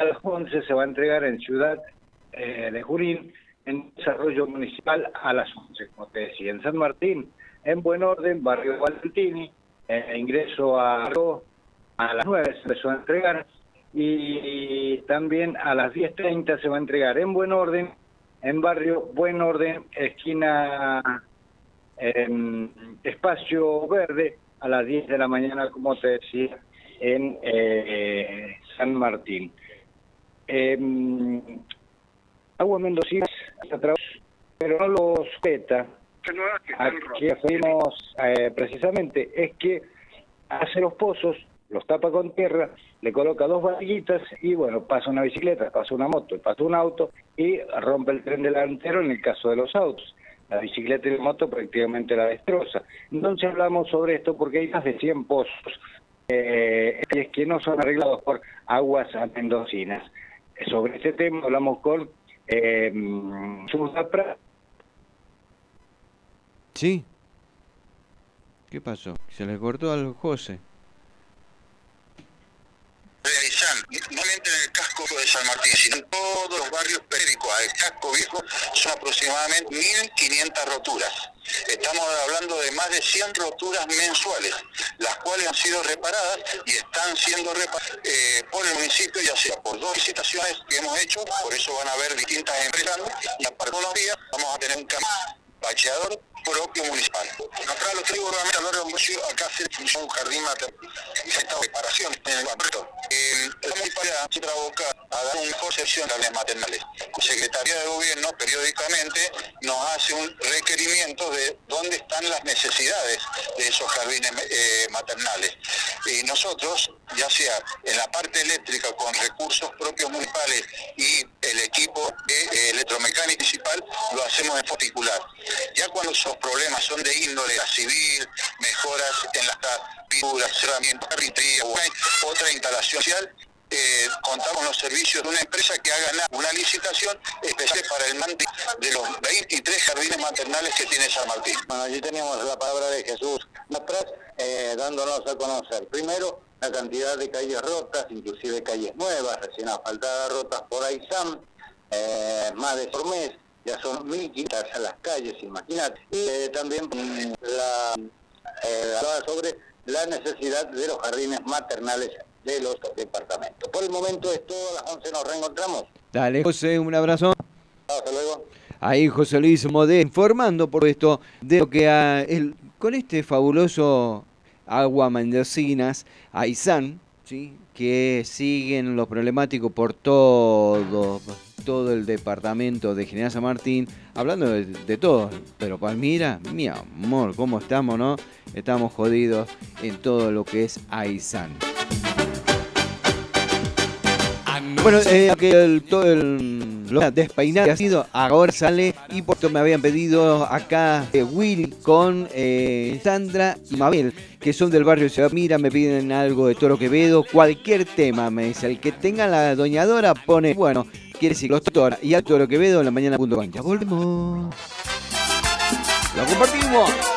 las 11 se va a entregar en Ciudad de Junín, en Desarrollo Municipal a las 11, como te decía. En San Martín, en Buen Orden, Barrio Valentini, ingreso a las 9 se empezó a entregar, y también a las 10:30 se va a entregar en Buen Orden, en Barrio Buen Orden, esquina Espacio Verde, a las 10 de la mañana, como te decía, en San Martín. Agua Mendocina, pero no lo sujeta. A que hacemos precisamente es que hace los pozos, los tapa con tierra, le coloca 2 variguitas y bueno, pasa una bicicleta, pasa una moto, pasa un auto y rompe el tren delantero en el caso de los autos. La bicicleta y la moto prácticamente la destroza. Entonces hablamos sobre esto porque hay más de 100 pozos que no son arreglados por Aguas Mendocinas. Sobre este tema hablamos con Sudapra. Sí. ¿Qué pasó? Se le cortó al José. De Aysán, no solamente en el casco de San Martín, sino en todos los barrios periféricos al casco viejo, son aproximadamente 1.500 roturas. Estamos hablando de más de 100 roturas mensuales, las cuales han sido reparadas y están siendo reparadas por el municipio, ya sea por 2 licitaciones que hemos hecho, por eso van a haber distintas empresas, y a partir de unos días vamos a tener un bacheador propio municipal. Acá lo traigo nuevamente a lo largo de acá se hizo un jardín maternal, esta reparación en el barrio. La municipalidad se traboca a dar una mejor sección a las maternales. La Secretaría de Gobierno periódicamente nos hace un requerimiento de dónde están las necesidades de esos jardines maternales. Y nosotros, ya sea en la parte eléctrica con recursos propios municipales y el equipo de electromecánica municipal, lo hacemos en particular. Ya cuando esos problemas son de índole civil, mejoras en las pinturas, cerramiento, carpintería, otra instalación social, contamos los servicios de una empresa que ha ganado una licitación especial para el mantenimiento de los 23 jardines maternales que tiene San Martín. Bueno, allí teníamos la palabra de Jesús atrás, dándonos a conocer primero la cantidad de calles rotas, inclusive calles nuevas, recién asfaltadas, rotas por Aysán, más de por mes, ya son 1.500 a las calles, imagínate. Y también hablaba sobre la necesidad de los jardines maternales de los departamentos. Por el momento es todo, a las 11 nos reencontramos. Dale, José, un abrazo. Hasta luego. Ahí José Luis Modé informando por esto de lo que con este fabuloso Agua Mendocinas, Aysán, ¿sí?, que siguen los problemáticos por todo el departamento de General San Martín, hablando de todo, pero Palmira, mi amor, ¿cómo estamos, no? Estamos jodidos en todo lo que es Aysán. Bueno, que todo lo despeinado que ha sido, ahora sale, y por esto me habían pedido acá Will con Sandra y Mabel, que son del barrio Ciudad. Mira, me piden algo de Toro Quevedo, cualquier tema, me dice, el que tenga la doñadora pone, bueno, quiere decir los Toro y a Toro Quevedo en la mañana.com. Ya volvemos. Lo compartimos.